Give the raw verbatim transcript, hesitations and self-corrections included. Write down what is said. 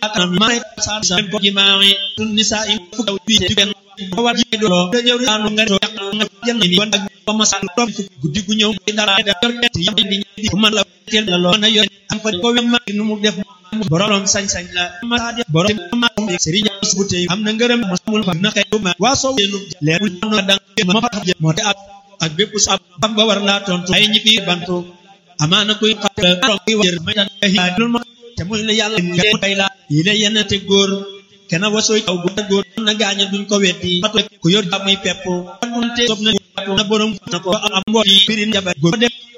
kanam may sa sa ko jimaami tun nisa in fu bi ben war ji do de yow anu nga do nga jël ni won ak ba ma sa top guddi gu ñew dara da yor tet yam di di man la tel la lo na yor am fa ko wem nu mu def borom sañ sañ la ma def borom ma serigne bu tey am na ngeureum mul fa na xey ma wa so yenu leerul no dang ma fa mo te ak ak bepp sa bam ba war la tontu ay ñi fi bantu amana kuy xatal borom yi wër may tan lu ma te muy la yalla ngeen tay la yi la yenate góor kena wasoy taw góor na gaaña duñ ko weddi ku yor jamuy pepp mun te sob na borom na ko am mboti birin jabar góor